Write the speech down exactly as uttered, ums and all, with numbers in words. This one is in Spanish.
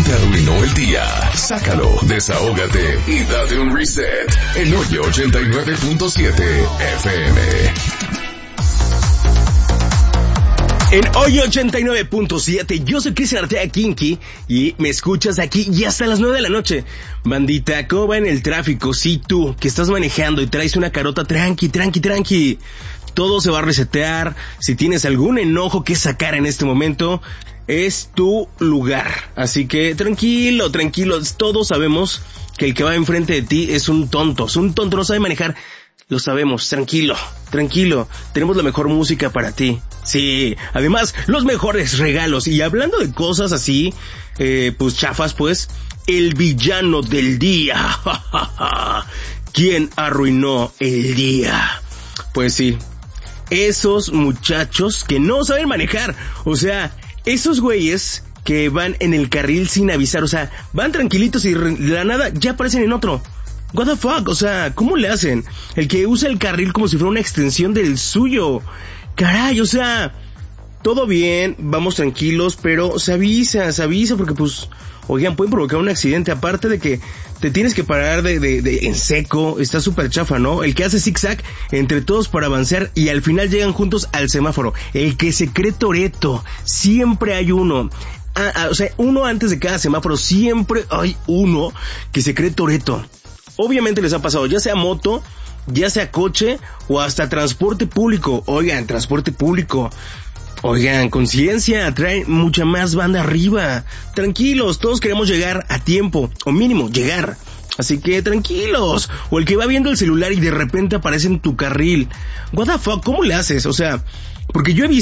te arruinó el día. Sácalo, desahógate y date un reset. En Hoyo ochenta y nueve punto siete F M. En Hoy ochenta y nueve punto siete, yo soy Cristian Artea Kinky y me escuchas aquí y hasta las nueve de la noche. Bandita, ¿cómo va en el tráfico? Sí, tú, que estás manejando y traes una carota, tranqui, tranqui, tranqui. Todo se va a resetear. Si tienes algún enojo que sacar en este momento, es tu lugar. Así que tranquilo, tranquilo. Todos sabemos que el que va enfrente de ti es un tonto. Es un tonto, no sabe manejar. Lo sabemos, tranquilo, tranquilo, tenemos la mejor música para ti. Sí, además, los mejores regalos. Y hablando de cosas así, eh, pues chafas, pues, el villano del día. ¿Quién arruinó el día? Pues sí, esos muchachos que no saben manejar. O sea, esos güeyes que van en el carril sin avisar. O sea, van tranquilitos y de la nada ya aparecen en otro. What the fuck, o sea, ¿cómo le hacen? El que usa el carril como si fuera una extensión del suyo. Caray, o sea, todo bien, vamos tranquilos, pero se avisa, se avisa porque pues, oigan, pueden provocar un accidente. Aparte de que te tienes que parar de, de, de en seco, está súper chafa, ¿no? El que hace zigzag entre todos para avanzar y al final llegan juntos al semáforo. El que se cree Toretto, siempre hay uno. Ah, ah, o sea, uno antes de cada semáforo, siempre hay uno que se cree Toretto. Obviamente les ha pasado, ya sea moto, ya sea coche o hasta transporte público. Oigan, transporte público. Oigan, conciencia, trae mucha más banda arriba. Tranquilos, todos queremos llegar a tiempo, o mínimo, llegar. Así que tranquilos. O el que va viendo el celular y de repente aparece en tu carril. What the fuck, ¿cómo le haces? O sea, porque yo he visto